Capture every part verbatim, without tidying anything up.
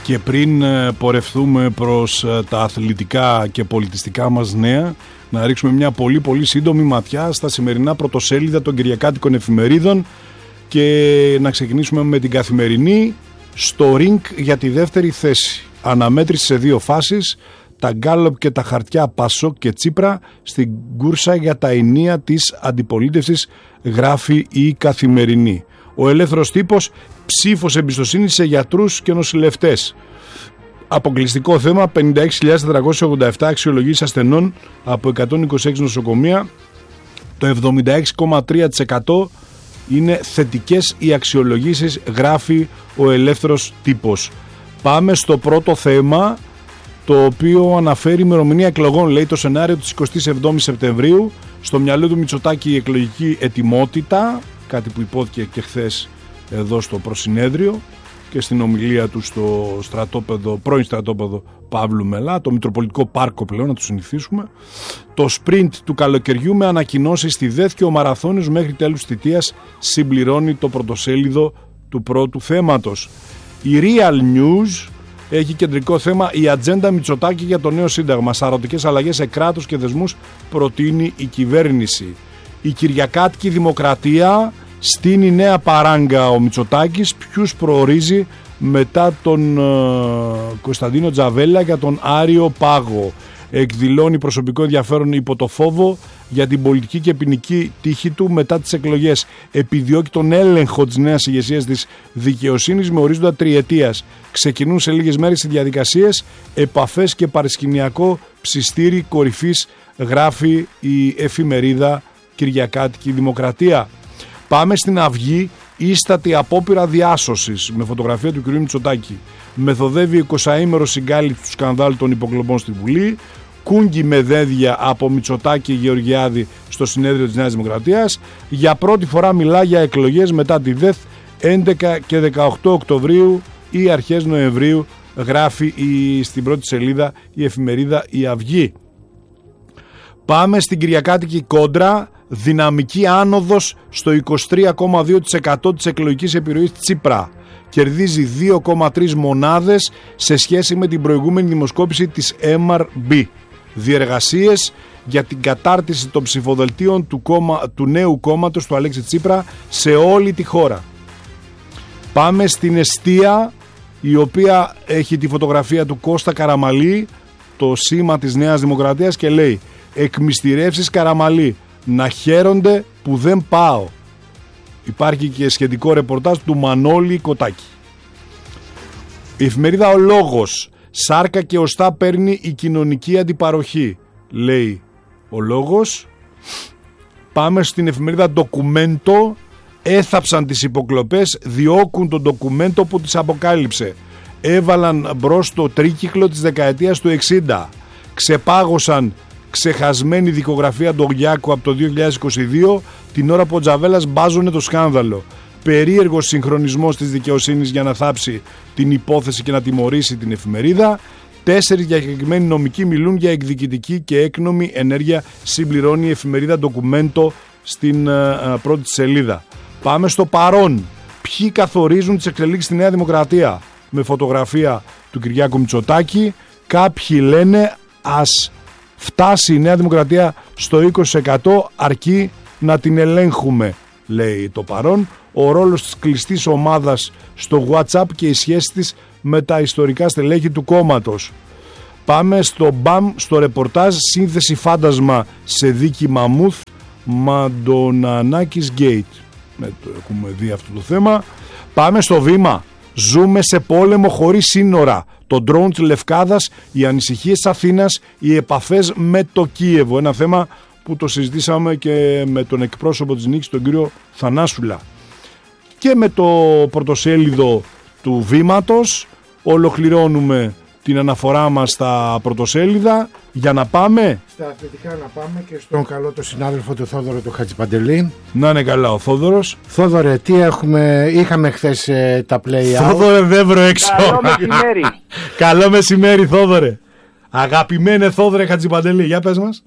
Και πριν πορευθούμε προς τα αθλητικά και πολιτιστικά μας νέα, να ρίξουμε μια πολύ πολύ σύντομη ματιά στα σημερινά πρωτοσέλιδα των κυριακάτικων εφημερίδων και να ξεκινήσουμε με την Καθημερινή. Στο ριγκ για τη δεύτερη θέση, αναμέτρηση σε δύο φάσεις, τα γκάλοπ και τα χαρτιά Πασόκ και Τσίπρα στην κούρσα για τα ενία της αντιπολίτευσης, γράφει η Καθημερινή. Ο Ελεύθερος Τύπος, ψήφος εμπιστοσύνη σε γιατρούς και νοσηλευτές. Αποκλειστικό θέμα, πενήντα έξι χιλιάδες τετρακόσιες ογδόντα επτά αξιολογήσεις ασθενών από εκατόν είκοσι έξι νοσοκομεία. Το εβδομήντα έξι κόμμα τρία τοις εκατό είναι θετικές οι αξιολογήσεις, γράφει ο Ελεύθερος Τύπος. Πάμε στο πρώτο θέμα, το οποίο αναφέρει ημερομηνία εκλογών. Λέει το σενάριο της εικοστής εβδόμης Σεπτεμβρίου. Στο μυαλό του Μητσοτάκη η εκλογική ετοιμότητα, κάτι που υπόθηκε και χθες εδώ στο προσυνέδριο και στην ομιλία του στο στρατόπεδο, πρώην στρατόπεδο Παύλου Μελά, το Μητροπολιτικό Πάρκο πλέον, να το συνηθίσουμε. Το σπριντ του καλοκαιριού με ανακοινώσεις στη ΔΕΘ και ο μαραθώνιος μέχρι τέλους θητείας συμπληρώνει το πρωτοσέλιδο του πρώτου θέματος. Η Real News έχει κεντρικό θέμα η ατζέντα Μητσοτάκη για το νέο σύνταγμα. Σαρωτικές αλλαγές σε κράτος και δεσμούς προτείνει η κυβέρνηση. Η Κυριακάτικη Δημοκρατία στείνει νέα παράγκα ο Μητσοτάκης. Ποιους προορίζει μετά τον ε, Κωνσταντίνο Τζαβέλα για τον Άριο Πάγο. Εκδηλώνει προσωπικό ενδιαφέρον υπό το φόβο για την πολιτική και ποινική τύχη του μετά τις εκλογές. Επιδιώκει τον έλεγχο της νέας ηγεσίας της δικαιοσύνης με ορίζοντα τριετίας. Ξεκινούν σε λίγες μέρες οι διαδικασίες, επαφές και παρασκηνιακό ψιστήρι κορυφής, γράφει η εφημερίδα Κυριακάτικη Δημοκρατία. Πάμε στην Αυγή. Ίστατη απόπειρα διάσωσης με φωτογραφία του κ. Μητσοτάκη. Μεθοδεύει εικοσαήμερο συγκάλυψη του σκανδάλου των υποκλοπών στη Βουλή. Κούγκι με δέδια από Μητσοτάκη Γεωργιάδη στο συνέδριο της Νέας Δημοκρατίας. Για πρώτη φορά μιλά για εκλογές μετά τη ΔΕΘ έντεκα και δεκαοκτώ Οκτωβρίου ή αρχές Νοεμβρίου, γράφει η, στην πρώτη σελίδα η εφημερίδα Η Αυγή. Πάμε στην Κυριακάτικη Κόντρα. Δυναμική άνοδος στο είκοσι τρία κόμμα δύο τοις εκατό της εκλογικής επιρροής Τσίπρα. Κερδίζει δύο κόμμα τρεις μονάδες σε σχέση με την προηγούμενη δημοσκόπηση της εμ αρ μπι. Διεργασίες για την κατάρτιση των ψηφοδελτίων του, κόμμα, του νέου κόμματος του Αλέξη Τσίπρα σε όλη τη χώρα. Πάμε στην Εστία, η οποία έχει τη φωτογραφία του Κώστα Καραμαλή, το σήμα της Νέας Δημοκρατίας, και λέει «Εκμυστηρεύσεις Καραμαλή, να χαίρονται που δεν πάω». Υπάρχει και σχετικό ρεπορτάζ του Μανώλη Κοτάκη. Η εφημερίδα Ο Λόγος. Σάρκα και οστά παίρνει η κοινωνική αντιπαροχή, λέει Ο Λόγος. Πάμε στην εφημερίδα Ντοκουμέντο. Έθαψαν τις υποκλοπές, διώκουν τον Ντοκουμέντο που τις αποκάλυψε. Έβαλαν μπρος το τρίκυκλο της δεκαετίας του εξήντα. Ξεπάγωσαν ξεχασμένη δικογραφία Ντογιάκου από το δύο χιλιάδες είκοσι δύο, την ώρα που ο Τζαβέλας μπάζωνε το σκάνδαλο. Περίεργος συγχρονισμός της δικαιοσύνης για να θάψει την υπόθεση και να τιμωρήσει την εφημερίδα. Τέσσερις διακεκριμένοι νομικοί μιλούν για εκδικητική και έκνομη ενέργεια, συμπληρώνει η εφημερίδα Ντοκουμέντο στην uh, πρώτη σελίδα. Πάμε στο παρόν. Ποιοι καθορίζουν τις εξελίξεις στη Νέα Δημοκρατία, με φωτογραφία του Κυριάκου Μητσοτάκη. Κάποιοι λένε ας φτάσει η Νέα Δημοκρατία στο είκοσι τοις εκατό, αρκεί να την ελέγχουμε, λέει το παρόν. Ο ρόλος της κλειστής ομάδας στο WhatsApp και η σχέση της με τα ιστορικά στελέχη του κόμματος. Πάμε στο μπαμ, στο ρεπορτάζ «Σύνθεση φάντασμα σε δίκη Μαμούθ, Μαντονανάκης Γκέιτ». Ναι, το έχουμε δει αυτό το θέμα. Πάμε στο βήμα. Ζούμε σε πόλεμο χωρίς σύνορα. Το ντρόουν της Λευκάδας, οι ανησυχίες της Αθήνας, οι επαφές με το Κίεβο. Ένα θέμα που το συζητήσαμε και με τον εκπρόσωπο της Νίκης, τον κύριο Θανάσουλα. Και με το πρωτοσέλιδο του Βήματος ολοκληρώνουμε την αναφορά μας στα πρωτοσέλιδα. Για να πάμε στα αθλητικά, να πάμε και στον καλό το συνάδελφο του Θόδωρο του Χατζηπαντελή. Να είναι καλά ο Θόδωρος. Θόδωρε, τι έχουμε, είχαμε χθες ε, τα play-out. Θόδωρε, δεν βρω έξω. Καλό μεσημέρι. Καλό μεσημέρι, Θόδωρε. Αγαπημένε Θόδωρε Χατζηπαντελή, για πες μας.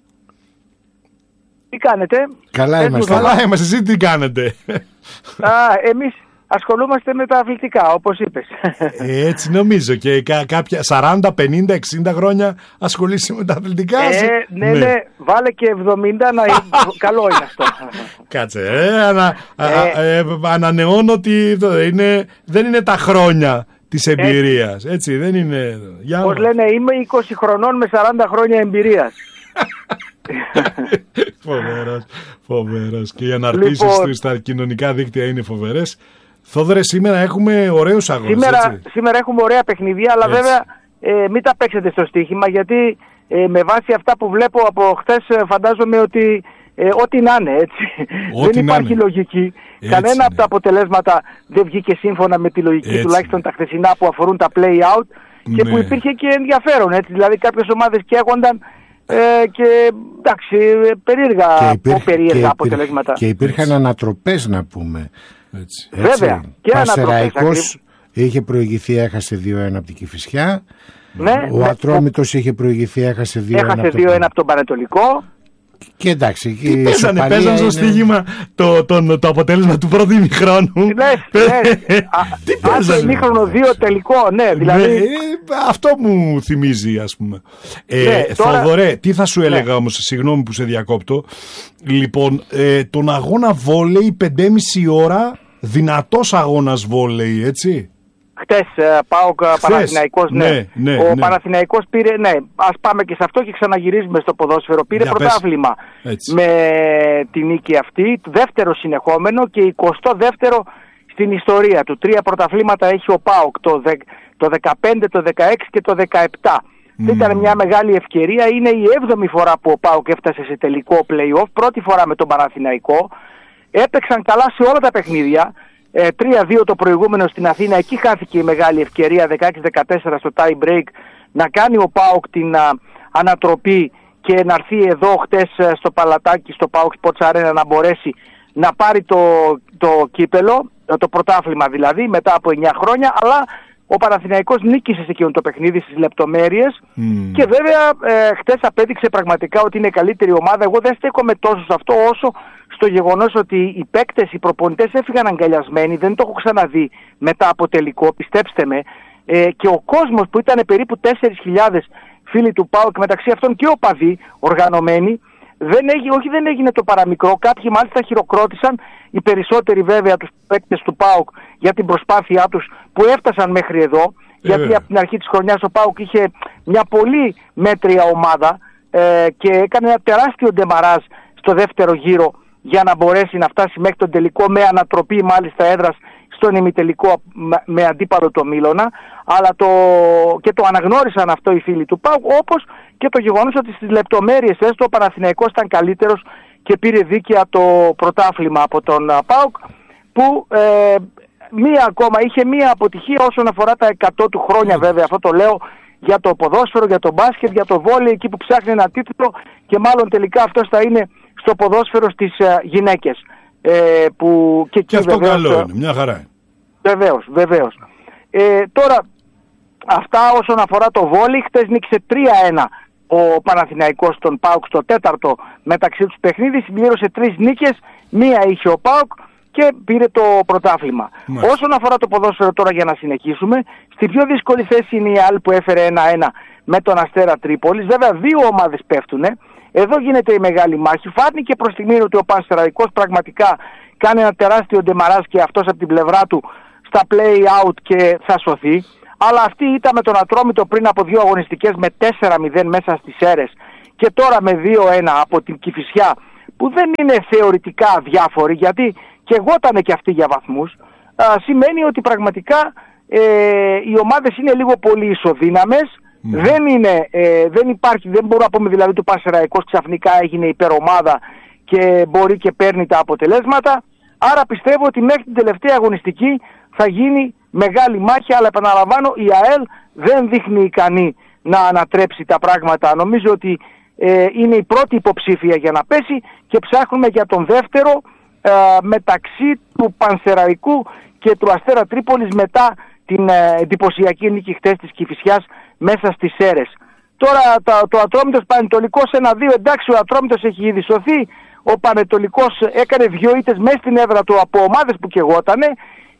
Τι κάνετε? Καλά Πες είμαστε. Καλά είμαστε, εσύ τι κάνετε? Α, εμείς ασχολούμαστε με τα αθλητικά, όπως είπες. Έτσι νομίζω, και κάποια σαράντα, πενήντα, εξήντα χρόνια ασχολείσαι με τα αθλητικά. Ε, ναι, ναι, ναι, βάλε και εβδομήντα, να... καλό είναι αυτό. Κάτσε, ε, ανα, ε, α, ε, ανανεώνω ότι είναι, δεν είναι τα χρόνια της εμπειρίας, έτσι, έτσι δεν είναι. Πώς λένε, είμαι είκοσι χρονών με σαράντα χρόνια εμπειρίας. Φοβερός, φοβερός. Και οι αναρτήσεις λοιπόν, του στα κοινωνικά δίκτυα είναι φοβερές. Θόδωρε, σήμερα έχουμε ωραίους αγώνες. Σήμερα, σήμερα έχουμε ωραία παιχνιδιά, αλλά έτσι, βέβαια ε, μην τα παίξετε στο στοίχημα, γιατί ε, με βάση αυτά που βλέπω από χτες φαντάζομαι ότι ε, ό,τι να είναι, έτσι. Δεν υπάρχει είναι. λογική. Έτσι, Κανένα ναι. από τα αποτελέσματα δεν βγήκε σύμφωνα με τη λογική, έτσι, τουλάχιστον τα χθεσινά που αφορούν τα play-out και ναι. που υπήρχε και ενδιαφέρον, έτσι. Δηλαδή κάποιες ομάδες καίγονταν Ε, και εντάξει, περίεργα, υπήρχε, περίεργα και αποτελέσματα. Και υπήρχαν έτσι. ανατροπές, να πούμε. Έτσι. Βέβαια, και Πανσεραϊκός είχε προηγηθεί, έχασε δύο ένα από την Κηφισιά. Ναι, ο ναι, Ατρόμητος είχε προηγηθεί, έχασε δύο ένα έχασε δύο ένα από τον Πανετολικό. Και εντάξει, τι παίζανε, παίζανε στο είναι... στοίχημα το, το, το, το αποτέλεσμα του πρώτου ημιχρόνου. Ναι, ναι. Τι παίζανε. ημίχρονο δύο τελικό, ναι, δηλαδή. Ναι, αυτό μου θυμίζει, ας πούμε. Ε, ναι, τώρα... Θοδωρέ, τι θα σου έλεγα, ναι, όμως, συγγνώμη που σε διακόπτω. Λοιπόν, ε, τον αγώνα βόλεϊ πεντέμιση ώρα, δυνατός αγώνας βόλεϊ, έτσι. Χτες ΠΑΟΚ Παναθηναϊκός, ναι. ναι, ναι ο ναι. Παναθηναϊκός πήρε, ναι, ας πάμε και σε αυτό και ξαναγυρίζουμε στο ποδόσφαιρο. Πήρε για πρωτάθλημα με τη νίκη αυτή, το δεύτερο συνεχόμενο και εικοστό δεύτερο στην ιστορία του. Τρία πρωταθλήματα έχει ο ΠΑΟΚ, το, το δεκαπέντε, το δεκαέξι και το δεκαεπτά. Mm. Ήταν μια μεγάλη ευκαιρία, είναι η έβδομη φορά που ο ΠΑΟΚ έφτασε σε τελικό play-off, πρώτη φορά με τον Παναθηναϊκό. Έπαιξαν καλά σε όλα τα παιχνίδια. τρία δύο το προηγούμενο στην Αθήνα, εκεί χάθηκε η μεγάλη ευκαιρία δεκαέξι δεκατέσσερα στο tie break να κάνει ο ΠΑΟΚ την α, ανατροπή και να έρθει εδώ χτες στο Παλατάκι, στο ΠΑΟΚ Sports Arena, να μπορέσει να πάρει το, το κύπελο, το πρωτάθλημα δηλαδή, μετά από εννιά χρόνια, αλλά ο Παναθηναϊκός νίκησε σε εκείνο το παιχνίδι στις λεπτομέρειες mm. και βέβαια ε, χτες απέδειξε πραγματικά ότι είναι η καλύτερη ομάδα. Εγώ δεν στέκομαι τόσο σε αυτό όσο στο γεγονός ότι οι παίκτες, οι προπονητές έφυγαν αγκαλιασμένοι, δεν το έχω ξαναδεί μετά από τελικό, πιστέψτε με, ε, και ο κόσμος που ήταν περίπου τέσσερις χιλιάδες φίλοι του ΠΑΟΚ, μεταξύ αυτών και οπαδοί οργανωμένοι, δεν έγινε, όχι δεν έγινε το παραμικρό, κάποιοι μάλιστα χειροκρότησαν, οι περισσότεροι βέβαια τους παίκτες του ΠΑΟΚ για την προσπάθειά τους που έφτασαν μέχρι εδώ, ε, γιατί από την αρχή της χρονιάς ο ΠΑΟΚ είχε μια πολύ μέτρια ομάδα ε, και έκανε ένα τεράστιο ντεμαράζ στο δεύτερο γύρο για να μπορέσει να φτάσει μέχρι τον τελικό, με ανατροπή μάλιστα έδρας στον ημιτελικό με αντίπαλο το Μίλωνα, αλλά το, και το αναγνώρισαν αυτό οι φίλοι του ΠΑΟΚ, όπως και το γεγονός ότι στις λεπτομέρειες έστω ο Παναθηναϊκός ήταν καλύτερος και πήρε δίκαια το πρωτάθλημα από τον ΠΑΟΚ, που ε, μία ακόμα είχε μία αποτυχία όσον αφορά τα εκατό του χρόνια, βέβαια αυτό το λέω για το ποδόσφαιρο, για το μπάσκετ, για το βόλεϊ, εκεί που ψάχνει ένα τίτλο, και μάλλον τελικά αυτός θα είναι στο ποδόσφαιρο στις uh, γυναίκες. Ε, που και, και αυτό βεβαίως, καλό είναι, μια χαρά. Βεβαίως, βεβαίως. Ε, τώρα, αυτά όσον αφορά το βόλεϊ, χτες νίκησε τρία ένα ο Παναθηναϊκός στον ΠΑΟΚ στο τέταρτο μεταξύ τους παιχνίδι, συμπλήρωσε τρεις νίκες, μία είχε ο ΠΑΟΚ και πήρε το πρωτάθλημα. Μάλιστα. Όσον αφορά το ποδόσφαιρο τώρα, για να συνεχίσουμε, στη πιο δύσκολη θέση είναι η ΑΛ που έφερε ένα ένα με τον Αστέρα Τρίπολης. Βέβαια δύο ομάδες πέφτουνε. Εδώ γίνεται η μεγάλη μάχη. Φάνηκε προς στιγμή ότι ο Πανσεραϊκός πραγματικά κάνει ένα τεράστιο ντεμαράζ και αυτός από την πλευρά του στα play-out και θα σωθεί. Αλλά αυτή ήταν με τον Ατρόμητο πριν από δύο αγωνιστικές με τέσσερα μηδέν μέσα στις Σέρρες και τώρα με δύο ένα από την Κηφισιά, που δεν είναι θεωρητικά αδιάφοροι, γιατί και εγώτανε και αυτοί για βαθμούς, α, σημαίνει ότι πραγματικά ε, οι ομάδες είναι λίγο πολύ ισοδύναμες. Mm. Δεν είναι, ε, δεν υπάρχει, δεν μπορούμε να πούμε δηλαδή ότι ο Πανσεραϊκός ξαφνικά έγινε υπερομάδα και μπορεί και παίρνει τα αποτελέσματα. Άρα πιστεύω ότι μέχρι την τελευταία αγωνιστική θα γίνει μεγάλη μάχη, αλλά επαναλαμβάνω, η ΑΕΛ δεν δείχνει ικανή να ανατρέψει τα πράγματα. Νομίζω ότι ε, είναι η πρώτη υποψήφια για να πέσει και ψάχνουμε για τον δεύτερο ε, μεταξύ του Πανσεραϊκού και του Αστέρα Τρίπολης μετά την ε, εντυπωσιακή νίκη χτες της Κηφισιάς μέσα στις Σέρρες. Τώρα το, το Ατρόμητος Πανετολικός ένα δύο, εντάξει, ο Ατρόμητος έχει ήδη σωθεί, ο Πανετολικός έκανε δυο ήττες μέσα στην έδρα του από ομάδες που κεγότανε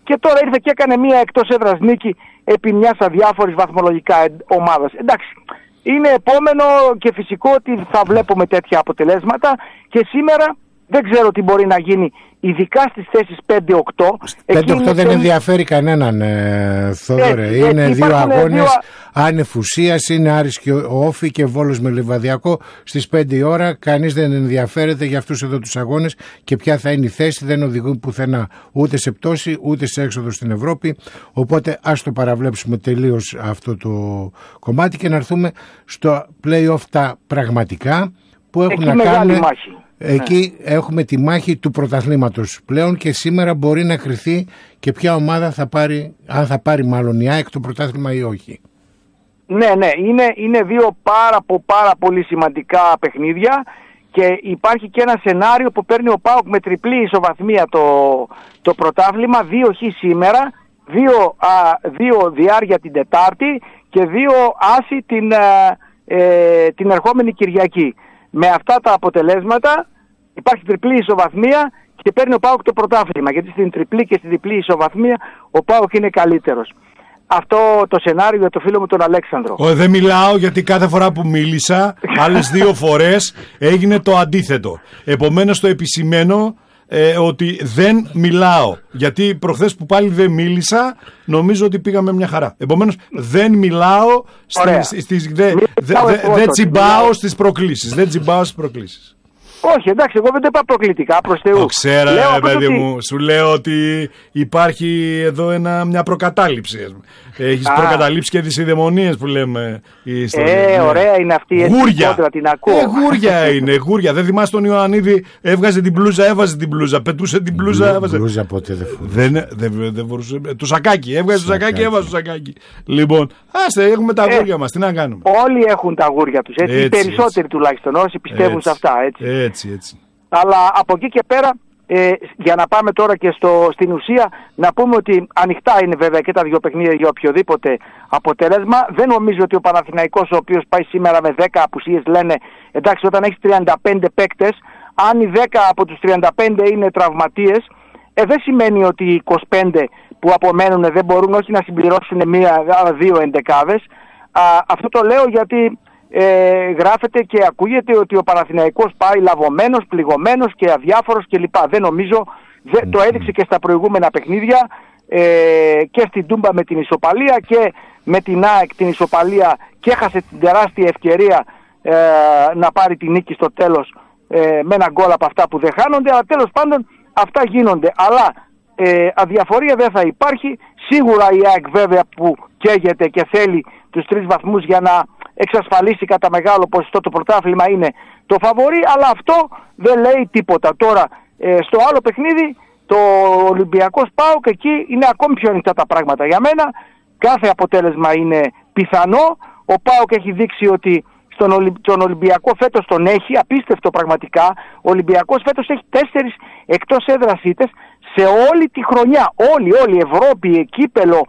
και τώρα ήρθε και έκανε μια εκτός έδρας νίκη επί μιας αδιάφορης βαθμολογικά ομάδας. Εντάξει, είναι επόμενο και φυσικό ότι θα βλέπουμε τέτοια αποτελέσματα και σήμερα δεν ξέρω τι μπορεί να γίνει, ειδικά στις θέσεις πέντε οκτώ. πέντε οκτώ δεν ενδιαφέρει κανέναν, ε, Θόδωρε. Έτσι, είναι έτσι, δύο αγώνες δύο... άνευ ουσίας, είναι Άρης και Όφη και Βόλος με Λιβαδιακό στις πέντε η ώρα. Κανείς δεν ενδιαφέρεται για αυτούς εδώ τους αγώνες και ποια θα είναι η θέση, δεν οδηγούν πουθενά ούτε σε πτώση ούτε σε έξοδο στην Ευρώπη. Οπότε ας το παραβλέψουμε τελείως αυτό το κομμάτι και να έρθουμε στο play-off τα πραγματικά που έχουν εκεί να κάνουν. Μάχη. Εκεί ναι. Έχουμε τη μάχη του πρωταθλήματος πλέον και σήμερα μπορεί να κριθεί και ποια ομάδα θα πάρει, αν θα πάρει μάλλον η ΑΕΚ το πρωτάθλημα ή όχι. Ναι, ναι, είναι, είναι δύο πάρα, πάρα πολύ σημαντικά παιχνίδια και υπάρχει και ένα σενάριο που παίρνει ο ΠΑΟΚ με τριπλή ισοβαθμία το, το πρωτάθλημα, δύο χ σήμερα, δύο, α, δύο διάρκεια την Τετάρτη και δύο άσι την, ε, την ερχόμενη Κυριακή. Με αυτά τα αποτελέσματα υπάρχει τριπλή ισοβαθμία και παίρνει ο ΠΑΟΚ το πρωτάθλημα, γιατί στην τριπλή και στην διπλή ισοβαθμία ο ΠΑΟΚ είναι καλύτερος. Αυτό το σενάριο για το φίλο μου τον Αλέξανδρο. Ο, δεν μιλάω γιατί κάθε φορά που μίλησα άλλες δύο φορές έγινε το αντίθετο. Επομένως το επισημαίνω ε, ότι δεν μιλάω, γιατί προχθές που πάλι δεν μίλησα νομίζω ότι πήγαμε μια χαρά. Επομένως δεν μιλάω στις, στις, δε, δε, δε, δε τσιμπάω στις προκλήσεις. Δεν τσιμπάω στις προκλήσεις. Όχι, εντάξει, εγώ δεν το είπα προκλητικά, προς Θεού. Το ξέρω, ρε παιδί ότι... μου. Σου λέω ότι υπάρχει εδώ ένα, μια προκατάληψη. Έχεις προκαταλήψει και τις ειδαιμονίες που λέμε. Ε, ναι. Ωραία είναι αυτή η έτσι την ακούω. Ε, γούρια είναι, γούρια. Δεν θυμάσαι τον Ιωαννίδη, έβγαζε την μπλούζα, έβαζε την μπλούζα, πετούσε την μπλούζα, έβαζε. Μπλούζα ποτέ δεν φορούσε. Δεν, δεν, δεν φορούσε. Το σακάκι, έβγαζε το σακάκι, έβαζε το σακάκι. Λοιπόν, άστε, έχουμε τα γούρια ε, μας, τι να κάνουμε. Όλοι έχουν τα γούρια τους, έτσι, έτσι οι περισσότεροι έτσι. Τουλάχιστον, όσοι πιστεύουν έτσι. Σε αυτά, έτσι. Έτσι, έτσι. Αλλά από εκεί και πέρα, ε, για να πάμε τώρα και στο, στην ουσία, να πούμε ότι ανοιχτά είναι βέβαια και τα δύο παιχνίδια για οποιοδήποτε αποτέλεσμα. Δεν νομίζω ότι ο Παναθηναϊκός, ο οποίος πάει σήμερα με δέκα απουσίες, λένε εντάξει, όταν έχεις τριάντα πέντε παίκτες, αν οι δέκα από τους τριάντα πέντε είναι τραυματίες, ε, δεν σημαίνει ότι οι είκοσι πέντε που απομένουν δεν μπορούν όχι να συμπληρώσουν μία, δύο εντεκάδες. Α, αυτό το λέω γιατί Ε, γράφεται και ακούγεται ότι ο Παναθηναϊκός πάει λαβωμένος, πληγωμένος και αδιάφορος κλπ. Δεν νομίζω, δε, το έδειξε και στα προηγούμενα παιχνίδια ε, και στην Τούμπα με την ισοπαλία και με την ΑΕΚ την ισοπαλία και έχασε την τεράστια ευκαιρία ε, να πάρει την νίκη στο τέλος ε, με ένα γκολ από αυτά που δεν χάνονται, αλλά τέλος πάντων αυτά γίνονται. Αλλά ε, αδιαφορία δεν θα υπάρχει. Σίγουρα η ΑΕΚ βέβαια που καίγεται και θέλει τους τρεις βαθμούς για να εξασφαλίσει κατά μεγάλο ποσοστό το πρωτάθλημα είναι το φαβορί, αλλά αυτό δεν λέει τίποτα. Τώρα ε, στο άλλο παιχνίδι το Ολυμπιακός ΠΑΟΚ, εκεί είναι ακόμη πιο ανοιχτά τα πράγματα για μένα. Κάθε αποτέλεσμα είναι πιθανό. Ο ΠΑΟΚ έχει δείξει ότι στον Ολυ... τον Ολυμπιακό φέτος τον έχει, απίστευτο πραγματικά. Ο Ολυμπιακός φέτος έχει τέσσερις εκτός έδρας ήττες σε όλη τη χρονιά. Όλη, όλη Ευρώπη, κύπελο,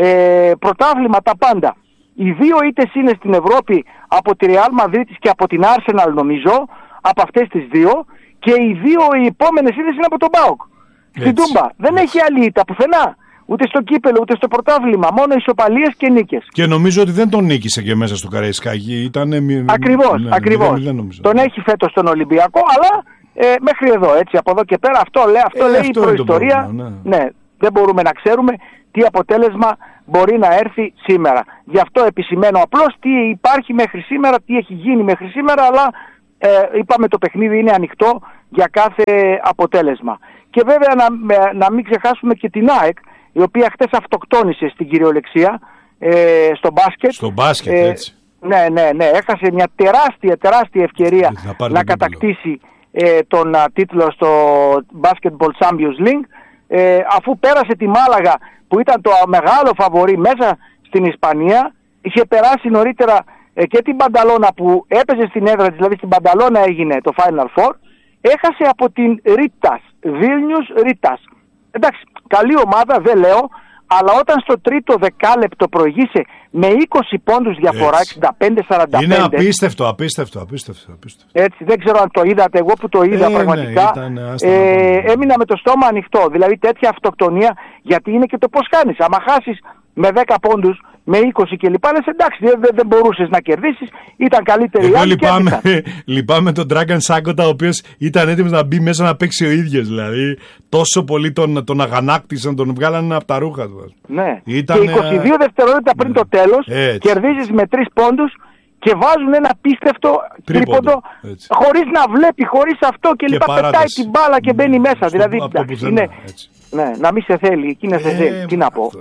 ε, πρωτάθλημα, τα πάντα. Οι δύο ήττες είναι στην Ευρώπη από τη Real Madrid και από την Arsenal νομίζω, από αυτές τις δύο, και οι δύο οι επόμενες ήττες είναι από τον ΠΑΟΚ. Στην Τούμπα. Δεν έτσι. Έχει άλλη ήττα πουθενά. Ούτε στο κύπελο, ούτε στο πρωτάθλημα. Μόνο ισοπαλίες και νίκες. Και νομίζω ότι δεν τον νίκησε και μέσα στο Καραϊσκάκι. Ήτανε... Ακριβώς, ναι, ακριβώς. Δεν, δεν τον έχει φέτος τον Ολυμπιακό, αλλά ε, μέχρι εδώ, έτσι, από εδώ και πέρα αυτό, λέει, αυτό ε, λέει αυτό η προϊστορία. Πρόβλημα, ναι. Ναι, δεν μπορούμε να ξέρουμε τι αποτέλεσμα μπορεί να έρθει σήμερα. Γι' αυτό επισημαίνω απλώς τι υπάρχει μέχρι σήμερα, τι έχει γίνει μέχρι σήμερα, αλλά ε, είπαμε το παιχνίδι είναι ανοιχτό για κάθε αποτέλεσμα. Και βέβαια να, να μην ξεχάσουμε και την ΑΕΚ, η οποία χτες αυτοκτόνησε στην κυριολεξία ε, στο μπάσκετ. Στο μπάσκετ, ε, έτσι. Ναι, ναι, ναι. Έχασε μια τεράστια, τεράστια ευκαιρία να, να κατακτήσει ε, τον α, τίτλο στο Basketball Champions League, ε, αφού πέρασε τη Μάλαγα που ήταν το μεγάλο φαβορί μέσα στην Ισπανία. Είχε περάσει νωρίτερα ε, και την Πανταλώνα που έπαιζε στην έδρα της, δηλαδή στην Πανταλώνα έγινε το Final Four. Έχασε από την Ρίτας, Vilnius Ρίτας. Εντάξει, καλή ομάδα, δεν λέω, αλλά όταν στο τρίτο δεκάλεπτο προηγείσαι με είκοσι πόντους διαφορά, εξήντα πέντε σαράντα πέντε. Είναι απίστευτο, απίστευτο, απίστευτο, απίστευτο. Έτσι, δεν ξέρω αν το είδατε, εγώ που το είδα ε, πραγματικά, ναι, ήταν, ε, έμεινα με το στόμα ανοιχτό. Δηλαδή τέτοια αυτοκτονία, γιατί είναι και το πώς κάνεις. Άμα χάσεις με δέκα πόντους, με είκοσι και λοιπά, λες εντάξει, δεν, δεν μπορούσες να κερδίσεις, ήταν καλύτερη η άλλη. Εγώ λυπάμαι, λυπάμαι τον Dragan Σάκοτα, ο οποίος ήταν έτοιμος να μπει μέσα να παίξει ο ίδιος. Δηλαδή, τόσο πολύ τον, τον αγανάκτησαν, τον βγάλανε από τα ρούχα του. Ναι, ήταν, και είκοσι δύο δευτερόλεπτα πριν ναι. το τέλος, έτσι. Κερδίζεις με τρεις πόντους και βάζουν ένα απίστευτο τρίποντο, χωρίς να βλέπει, χωρίς αυτό και λοιπά, πετάει την μπάλα και μπαίνει μέσα. Στο, δηλαδή, εντάξει, είναι, ναι, να μην σε θέλει, εκεί να σε θέλει, τι να πω.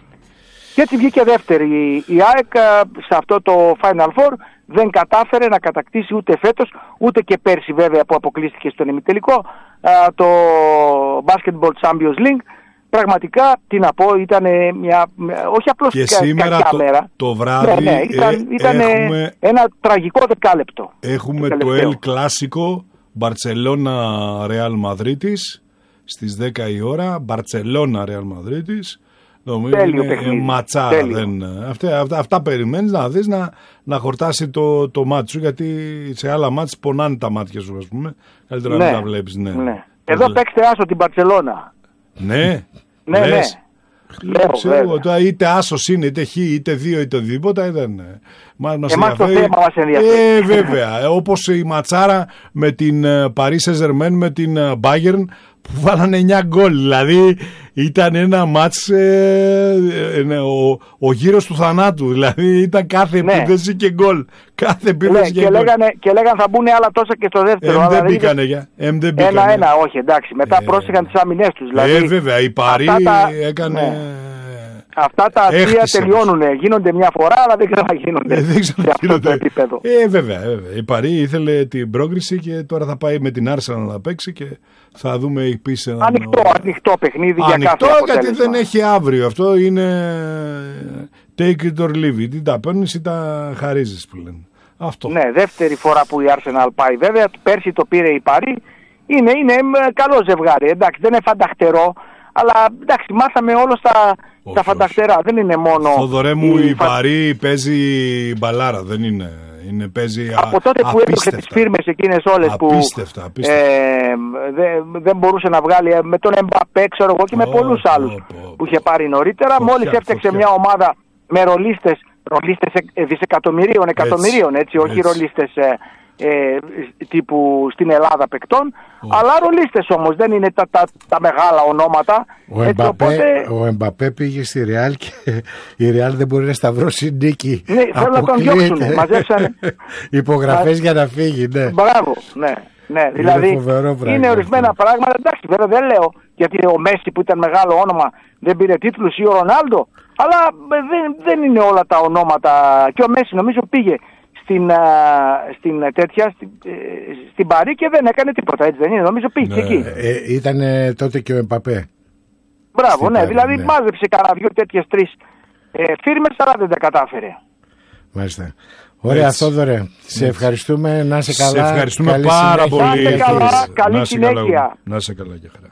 Και έτσι βγήκε δεύτερη. Η ΑΕΚ σε αυτό το Final Four δεν κατάφερε να κατακτήσει ούτε φέτος, ούτε και πέρσι βέβαια που αποκλείστηκε στον ημιτελικό, το Basketball Champions League. Πραγματικά, τι να πω, ήταν μια, όχι απλώς και σήμερα κακιά το, μέρα. το βράδυ ναι, ναι, ήταν, ήταν έχουμε, ένα τραγικό δεκάλεπτο. Έχουμε το El Clásico Barcelona Real Madridis στις δέκα η ώρα. Barcelona Real Madridis. Τέλειο είναι παιχνίδι. Ματσάρα. Δεν, αυτά, αυτά, αυτά περιμένεις να δεις να, να χορτάσει το, το μάτι σου, γιατί σε άλλα μάτς πονάνε τα μάτια σου, ας πούμε. Καλύτερα ναι, να τα βλέπεις. Ναι. Ναι. Εδώ παίξτε άσο την Μπαρτσελώνα. Ναι, ναι, ναι. Λέω, ξέρω, τώρα είτε άσος είναι, είτε χ, είτε δύο, είτε οτιδήποτε. Δεν, μας, μας εμάς το θέμα μας ενδιαφέρει. Ε, βέβαια. Όπως η ματσάρα με την Paris Saint-Germain, με την Bayern, που βάλανε εννιά γκολ. Δηλαδή ήταν ένα μάτς, ε, ε, ο, ο γύρος του θανάτου. Δηλαδή ήταν κάθε ναι. επίθεση και γκολ. Κάθε επίθεση ναι, και, και, λέγανε, και λέγανε θα μπουν άλλα τόσα και στο δεύτερο. Εμ δεν μπήκανε για. Ένα-ένα, όχι εντάξει. Μετά ε, πρόσεχαν τις άμυνες τους. Δηλαδή, ε, βέβαια. Η Παρί τα... έκανε... Ναι. Αυτά τα αστεία τελειώνουν. Γίνονται μια φορά, αλλά δεν ξαναγίνονται ε, δεν σε αυτό το επίπεδο. Ε, βέβαια, βέβαια. Η Παρί ήθελε την πρόκριση και τώρα θα πάει με την Arsenal να παίξει και θα δούμε επίσης ένα... Ανοιχτό, ανοιχτό παιχνίδι για κάθε αποτέλεσμα. Ανοιχτό γιατί δεν έχει αύριο. Αυτό είναι take it or leave it. Ή τα παίρνεις ή τα χαρίζεις που λένε. Αυτό. Ναι, δεύτερη φορά που η Arsenal πάει βέβαια. Πέρσι το πήρε η Παρί. Είναι, είναι καλό ζευγάρι. Εντάξει, δεν είναι φανταχτερό. Αλλά εντάξει, μάθαμε όλο στα, στα φανταχτερά. Δεν είναι μόνο... Θοδωρέ μου, η, η Παρί φα... παίζει μπαλάρα. Δεν είναι... Είναι, παίζει από τότε που έδωσε τις φίρμες εκείνες όλες απίστευτα, που απίστευτα. Ε, δεν, δεν μπορούσε να βγάλει με τον Εμπαπέ, ξέρω εγώ, και oh, με πολλούς oh, άλλους oh, oh. που είχε πάρει νωρίτερα. Oh, μόλις oh, έφτιαξε oh, μια ομάδα με ρολίστες, ρολίστες δισεκατομμυρίων, εκατομμυρίων, έτσι, έτσι όχι έτσι. ρολίστες ε, ε, τύπου στην Ελλάδα παικτών, oh. αλλά ρολίστες όμως, δεν είναι τα, τα, τα μεγάλα ονόματα. Ο Εμπαπέ, οπότε... ο Εμπαπέ πήγε στη Ρεάλ και η Ρεάλ δεν μπορεί να σταυρώσει νίκη. Ναι, θέλω να τον διώξουν. Μαζέψανε υπογραφές για να φύγει. Ναι. Μπράβο, ναι. Ναι, δηλαδή είναι, είναι ορισμένα πράγματα. Εντάξει, βέβαια δεν λέω γιατί ο Μέση που ήταν μεγάλο όνομα δεν πήρε τίτλους ή ο Ρονάλντο, αλλά δεν, δεν είναι όλα τα ονόματα. Και ο Μέση νομίζω πήγε στην, στην τέτοια, στην, στην Παρί και δεν έκανε τίποτα, έτσι δεν είναι? Νομίζω πήγε ναι. εκεί. Ε, ήταν τότε και ο Εμπαπέ. Μπράβο, ναι, Παρί, δηλαδή ναι. μάζεψε κανένα δυο τέτοιες τρεις ε, φίρμες, αλλά δεν τα κατάφερε. Μάλιστα. Ωραία, Θόδωρε, σε ευχαριστούμε, να είσαι καλά. Σε ευχαριστούμε πάρα πολύ. Να είσαι καλά, καλή συνέχεια. Να είσαι καλά και χαρά.